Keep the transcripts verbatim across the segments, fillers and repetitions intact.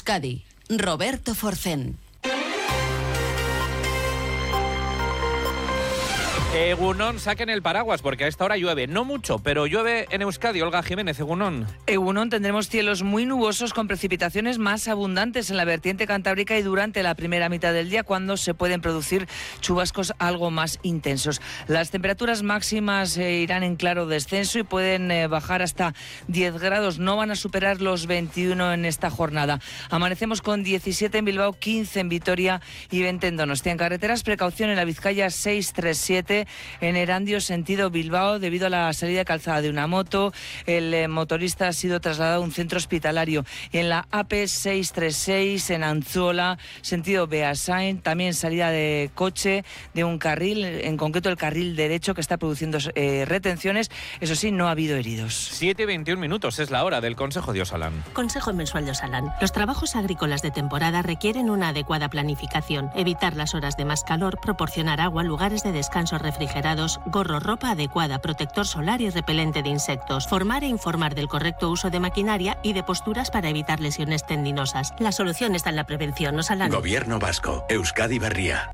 Euskadi, Roberto Forcén. Egunon, saquen el paraguas porque a esta hora llueve. No mucho, pero llueve en Euskadi. Olga Jiménez, Egunon. Egunon, tendremos cielos muy nubosos con precipitaciones más abundantes en la vertiente cantábrica y durante la primera mitad del día, cuando se pueden producir chubascos algo más intensos. Las temperaturas máximas eh, irán en claro descenso y pueden eh, bajar hasta diez grados. No van a superar los veintiuno en esta jornada. Amanecemos con diecisiete en Bilbao, quince en Vitoria y veinte en Donostia. En carreteras, precaución en la Vizcaya seiscientos treinta y siete. En Erandio, sentido Bilbao, debido a la salida de calzada de una moto, el eh, motorista ha sido trasladado a un centro hospitalario. Y en la A P seiscientos treinta y seis, en Antzuola, sentido Beasain, también salida de coche de un carril, en concreto el carril derecho, que está produciendo eh, retenciones. Eso sí, no ha habido heridos. siete y veintiún minutos es la hora del Consejo de Osalan. Consejo mensual de Osalan. Los trabajos agrícolas de temporada requieren una adecuada planificación, evitar las horas de más calor, proporcionar agua, lugares de descanso refrigerados, gorro, ropa adecuada, protector solar y repelente de insectos, formar e informar del correcto uso de maquinaria y de posturas para evitar lesiones tendinosas. La solución está en la prevención. Osalan. Gobierno vasco, Euskadi Berria.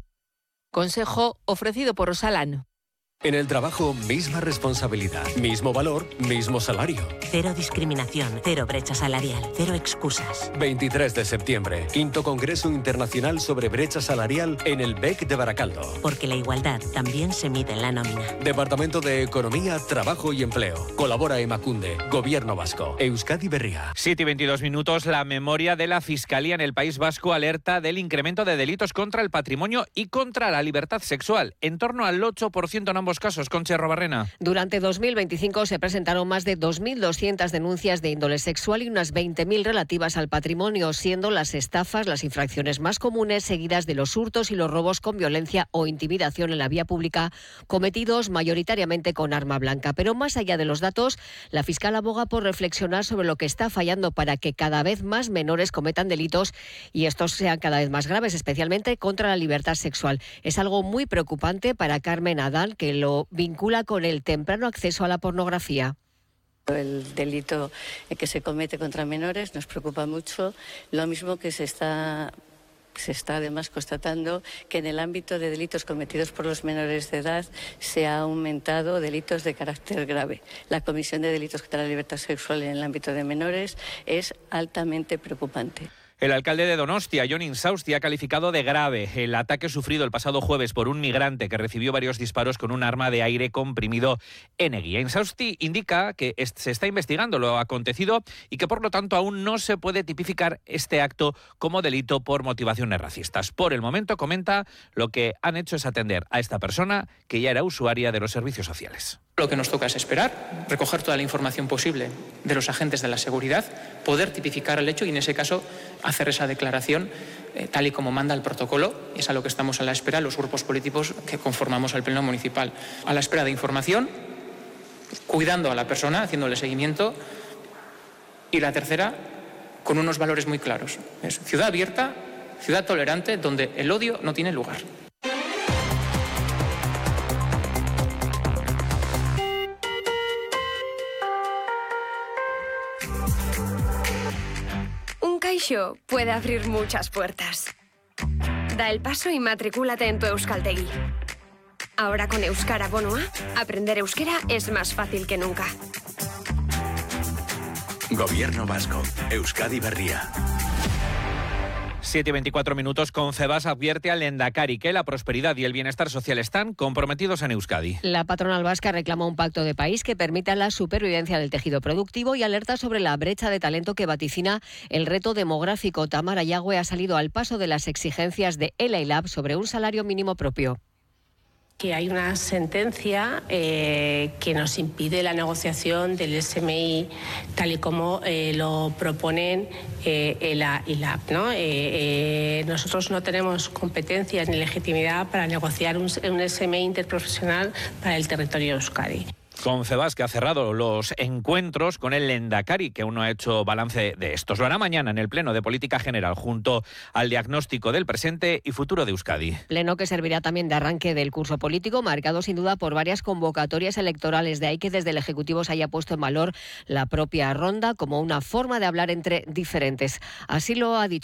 Consejo ofrecido por Osalan. En el trabajo, misma responsabilidad, mismo valor, mismo salario. Cero discriminación, cero brecha salarial, cero excusas. veintitrés de septiembre, quinto Congreso Internacional sobre Brecha Salarial en el B E C de Baracaldo. Porque la igualdad también se mide en la nómina. Departamento de Economía, Trabajo y Empleo. Colabora Emakunde, Gobierno Vasco, Euskadi Berria. siete y veintidós minutos, la memoria de la Fiscalía en el País Vasco alerta del incremento de delitos contra el patrimonio y contra la libertad sexual, en torno al ocho por ciento en ambos casos. Concha Robarrena. Durante dos mil veinticinco se presentaron más de dos mil doscientas denuncias de índole sexual y unas veinte mil relativas al patrimonio, siendo las estafas las infracciones más comunes, seguidas de los hurtos y los robos con violencia o intimidación en la vía pública, cometidos mayoritariamente con arma blanca. Pero más allá de los datos, la fiscal aboga por reflexionar sobre lo que está fallando para que cada vez más menores cometan delitos y estos sean cada vez más graves, especialmente contra la libertad sexual. Es algo muy preocupante para Carmen Adán, que lo vincula con el temprano acceso a la pornografía. El delito que se comete contra menores nos preocupa mucho, lo mismo que se está, se está además constatando que en el ámbito de delitos cometidos por los menores de edad se ha aumentado delitos de carácter grave. La comisión de delitos contra la libertad sexual en el ámbito de menores es altamente preocupante. El alcalde de Donostia, Jon Insausti, ha calificado de grave el ataque sufrido el pasado jueves por un migrante que recibió varios disparos con un arma de aire comprimido en Eguía. Insausti indica que se está investigando lo acontecido y que por lo tanto aún no se puede tipificar este acto como delito por motivaciones racistas. Por el momento, comenta, lo que han hecho es atender a esta persona que ya era usuaria de los servicios sociales. Lo que nos toca es esperar, recoger toda la información posible de los agentes de la seguridad, poder tipificar el hecho y en ese caso hacer esa declaración eh, tal y como manda el protocolo. Es a lo que estamos a la espera los grupos políticos que conformamos el Pleno Municipal. A la espera de información, cuidando a la persona, haciéndole seguimiento. Y la tercera, con unos valores muy claros. Es ciudad abierta, ciudad tolerante, donde el odio no tiene lugar. CaixaBank puede abrir muchas puertas. Da el paso y matricúlate en tu Euskaltegi. Ahora con Euskara Bonoa, aprender euskera es más fácil que nunca. Gobierno vasco, Euskadi Berria. siete y veinticuatro minutos. Confebask advierte al Lehendakari que la prosperidad y el bienestar social están comprometidos en Euskadi. La patronal vasca reclama un pacto de país que permita la supervivencia del tejido productivo y alerta sobre la brecha de talento que vaticina el reto demográfico. Tamara Yagüe ha salido al paso de las exigencias de Ela y Lab sobre un salario mínimo propio. Que hay una sentencia eh, que nos impide la negociación del S M I tal y como eh, lo proponen eh, ELA y LAB, ¿no? Eh, eh, nosotros no tenemos competencias ni legitimidad para negociar un, un S M I interprofesional para el territorio de Euskadi. Confebask ha cerrado los encuentros con el Lehendakari, que aún no ha hecho balance de estos. Lo hará mañana en el Pleno de Política General, junto al diagnóstico del presente y futuro de Euskadi. Pleno que servirá también de arranque del curso político, marcado sin duda por varias convocatorias electorales. De ahí que desde el Ejecutivo se haya puesto en valor la propia ronda como una forma de hablar entre diferentes. Así lo ha dicho